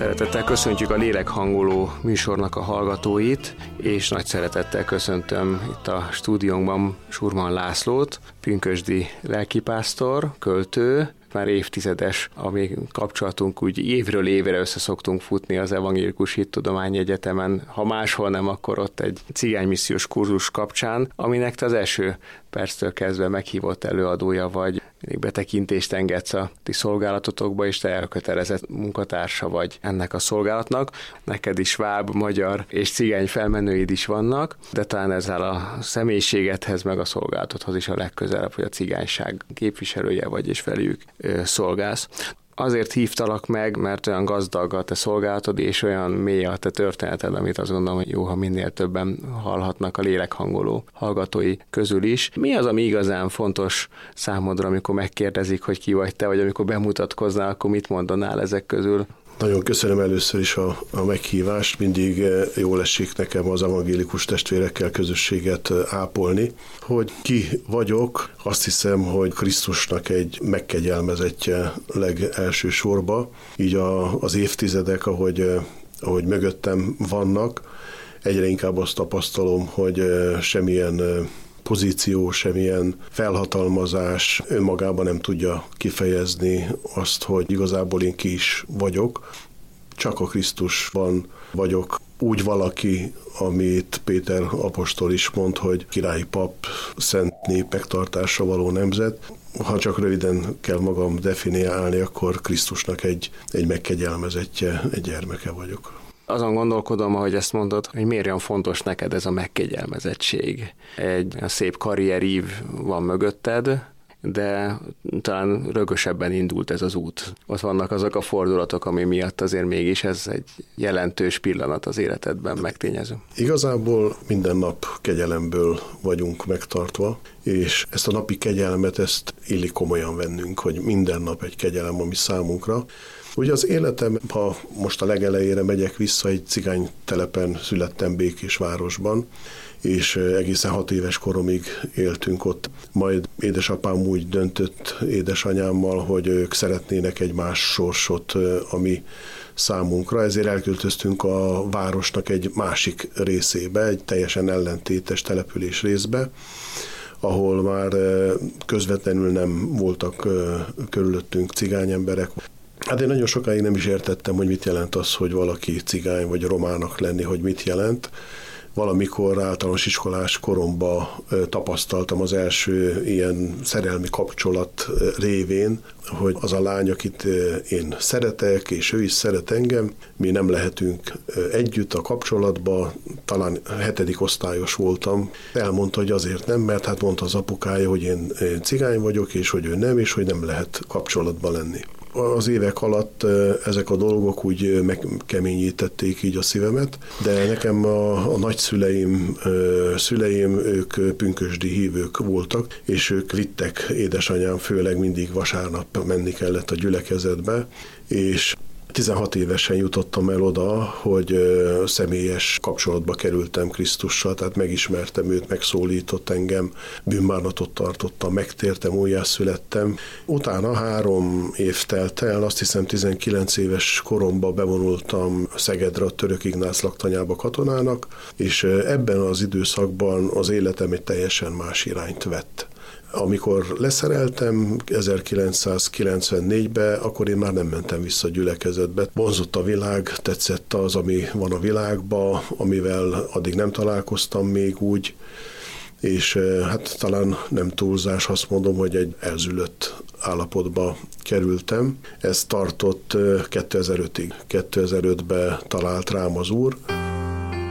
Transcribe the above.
Szeretettel köszöntjük a Lélekhangoló műsornak a hallgatóit, és nagy szeretettel köszöntöm itt a stúdiónkban Surman Lászlót, pünkösdi lelkipásztor, költő, már évtizedes a mi kapcsolatunk, úgy évről évre össze szoktunk futni az Evangélikus Hittudományi Egyetemen, ha máshol nem, akkor ott egy cigánymissziós kurzus kapcsán, aminek te az első perctől kezdve meghívott előadója vagy, betekintést engedsz a ti szolgálatotokba, és te elkötelezett munkatársa vagy ennek a szolgálatnak. Neked is sváb, magyar és cigány felmenőid is vannak, de talán ezzel a személyiségedhez meg a szolgálatodhoz is a legközelebb, hogy a cigányság képviselője vagy, és velük szolgálsz. Azért hívtalak meg, mert olyan gazdag a te szolgálatod, és olyan mély a te történeted, amit azt gondolom, hogy jó, ha minél többen hallhatnak a Lélekhangoló hallgatói közül is. Mi az, ami igazán fontos számodra, amikor megkérdezik, hogy ki vagy te, vagy amikor bemutatkoznál, akkor mit mondanál ezek közül? Nagyon köszönöm először is a meghívást, mindig jól esik nekem az evangélikus testvérekkel közösséget ápolni. Hogy ki vagyok, azt hiszem, hogy Krisztusnak egy megkegyelmezettje legelső sorba. Így az évtizedek, ahogy mögöttem vannak, egyre inkább azt tapasztalom, hogy semmilyen pozíció, semmilyen felhatalmazás önmagában nem tudja kifejezni azt, hogy igazából én ki is vagyok. Csak a Krisztusban vagyok úgy valaki, amit Péter apostol is mond, hogy királyi pap, szent nép megtartásra való nemzet. Ha csak röviden kell magam definiálni, akkor Krisztusnak egy megkegyelmezettje, egy gyermeke vagyok. Azon gondolkodom, ahogy ezt mondod, hogy miért olyan fontos neked ez a megkegyelmezettség. Egy szép karrierív van mögötted, de talán rögösebben indult ez az út. Ott vannak azok a fordulatok, ami miatt azért mégis ez egy jelentős pillanat az életedben megtényező. Igazából minden nap kegyelemből vagyunk megtartva, és ezt a napi kegyelmet, ezt illik komolyan vennünk, hogy minden nap egy kegyelem, ami számunkra. Ugye az életem, ha most a legelejére megyek vissza, egy cigány telepen születtem Békésvárosban, és egészen 6 éves koromig éltünk ott. Majd édesapám úgy döntött édesanyámmal, hogy ők szeretnének egy más sorsot a mi számunkra, ezért elköltöztünk a városnak egy másik részébe, egy teljesen ellentétes település részbe, ahol már közvetlenül nem voltak körülöttünk cigány emberek. Hát én nagyon sokáig nem is értettem, hogy mit jelent az, hogy valaki cigány vagy romának lenni, hogy mit jelent. Valamikor általános iskolás koromban tapasztaltam az első ilyen szerelmi kapcsolat révén, hogy az a lány, akit én szeretek, és ő is szeret engem, mi nem lehetünk együtt a kapcsolatba, talán 7. osztályos voltam. Elmondta, hogy azért nem, mert hát mondta az apukája, hogy én cigány vagyok, és hogy ő nem, és hogy nem lehet kapcsolatba lenni. Az évek alatt ezek a dolgok úgy megkeményítették így a szívemet, de nekem a nagyszüleim, ők pünkösdi hívők voltak, és ők vittek, édesanyám főleg mindig vasárnap menni kellett a gyülekezetbe, és 16 évesen jutottam el oda, hogy személyes kapcsolatba kerültem Krisztussal, tehát megismertem őt, megszólított engem, bűnbánatot tartottam, megtértem, újjászülettem. Utána 3 év telt el, azt hiszem 19 éves koromban bevonultam Szegedre, a Török Ignác laktanyába katonának, és ebben az időszakban az életem egy teljesen más irányt vett. Amikor leszereltem 1994-ben, akkor én már nem mentem vissza a gyülekezetbe. Vonzott a világ, tetszett az, ami van a világban, amivel addig nem találkoztam még úgy, és hát talán nem túlzás, azt mondom, hogy egy elzülött állapotba kerültem. Ez tartott 2005-ig. 2005-ben talált rám az Úr.